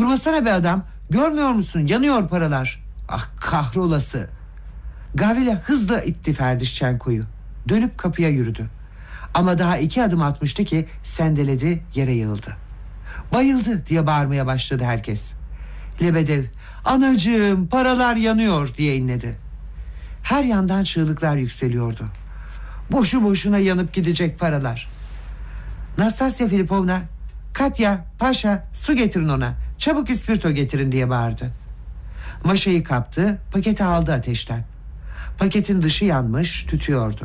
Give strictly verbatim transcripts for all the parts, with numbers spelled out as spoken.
Durmasana be adam. Görmüyor musun? Yanıyor paralar. Ah kahrolası. Gavrila hızla itti Ferdişçenko'yu. Dönüp kapıya yürüdü. Ama daha iki adım atmıştı ki sendeledi, yere yığıldı. Bayıldı diye bağırmaya başladı herkes. Lebedev, anacığım paralar yanıyor diye inledi. Her yandan çığlıklar yükseliyordu. Boşu boşuna yanıp gidecek paralar. Nastasya Filipovna, Katya, Paşa, su getirin ona, çabuk ispirto getirin diye bağırdı. Maşayı kaptı, paketi aldı ateşten. Paketin dışı yanmış, tütüyordu.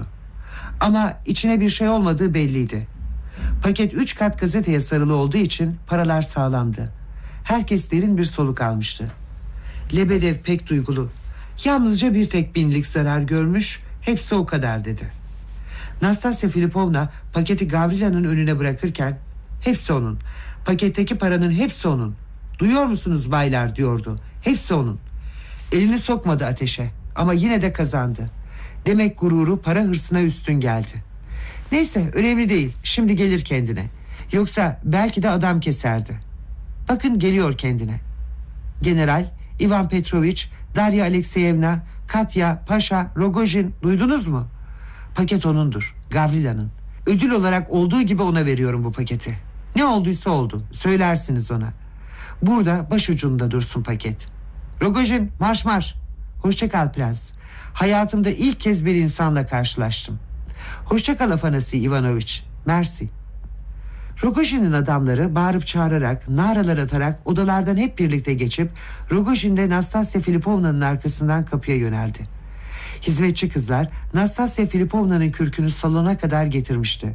Ama içine bir şey olmadığı belliydi. Paket üç kat gazeteye sarılı olduğu için paralar sağlamdı. Herkes derin bir soluk almıştı. Lebedev pek duygulu. Yalnızca bir tek binlik zarar görmüş, hepsi o kadar dedi. Nastasya Filipovna paketi Gavrila'nın önüne bırakırken, hepsi onun, paketteki paranın hepsi onun. Duyuyor musunuz baylar diyordu, hepsi onun. Elini sokmadı ateşe ama yine de kazandı. Demek gururu para hırsına üstün geldi. Neyse önemli değil, şimdi gelir kendine. Yoksa belki de adam keserdi. Bakın geliyor kendine. General, Ivan Petroviç, Darya Alekseyevna, Katya, Paşa, Rogojin, duydunuz mu? Paket onundur, Gavrila'nın. Ödül olarak olduğu gibi ona veriyorum bu paketi. Ne olduysa oldu, söylersiniz ona. Burada başucunda dursun paket. Rogojin, marş marş. Hoşça kal prens. Hayatımda ilk kez bir insanla karşılaştım. Hoşça kal Afanasi Ivanoviç. Mersi. Rogojin'in adamları bağırıp çağırarak, naralar atarak odalardan hep birlikte geçip Rogojin de Nastasya Filipovna'nın arkasından kapıya yöneldi. Hizmetçi kızlar Nastasya Filipovna'nın kürkünü salona kadar getirmişti.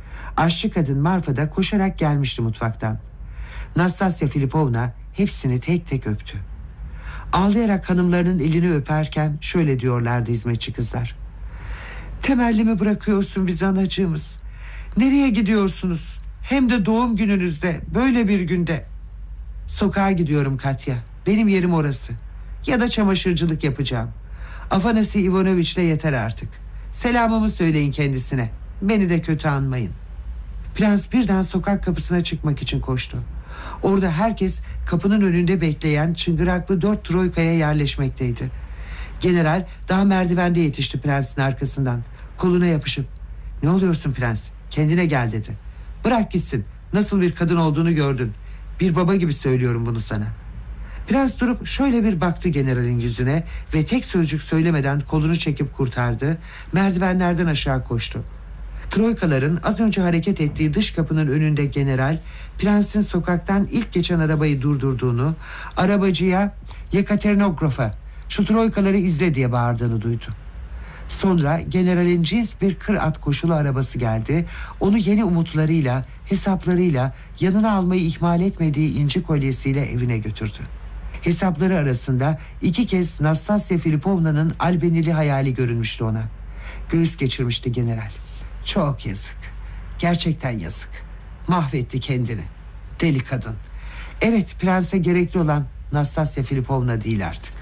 Aşçı kadın Marfa da koşarak gelmişti mutfaktan. Nastasya Filipovna hepsini tek tek öptü. Ağlayarak hanımlarının elini öperken şöyle diyorlardı hizmetçi kızlar. Temelli mi bırakıyorsun bizi anacığımız? Nereye gidiyorsunuz? Hem de doğum gününüzde, böyle bir günde. Sokağa gidiyorum Katya. Benim yerim orası. Ya da çamaşırcılık yapacağım. Afanasi Ivanoviç'le yeter artık. Selamımı söyleyin kendisine. Beni de kötü anmayın. Prens birden sokak kapısına çıkmak için koştu. Orada herkes kapının önünde bekleyen çıngıraklı dört troikaya yerleşmekteydi. General daha merdivende yetişti prensin arkasından. Koluna yapışıp "Ne oluyorsun prens? Kendine gel" dedi. "Bırak gitsin. Nasıl bir kadın olduğunu gördün. Bir baba gibi söylüyorum bunu sana." Prens durup şöyle bir baktı generalin yüzüne ve tek sözcük söylemeden kolunu çekip kurtardı. Merdivenlerden aşağı koştu. Troikaların az önce hareket ettiği dış kapının önünde general, prensin sokaktan ilk geçen arabayı durdurduğunu, arabacıya "Yekaterinograf'a, şu troikaları izle" diye bağırdığını duydu. Sonra generalin cins bir kır at koşulu arabası geldi. Onu yeni umutlarıyla, hesaplarıyla, yanına almayı ihmal etmediği inci kolyesiyle evine götürdü. Hesapları arasında iki kez Nastasya Filipovna'nın albenili hayali görünmüştü ona. Göğüs geçirmişti general. Çok yazık. Gerçekten yazık. Mahvetti kendini. Deli kadın. Evet, prense gerekli olan Nastasya Filipovna değil artık.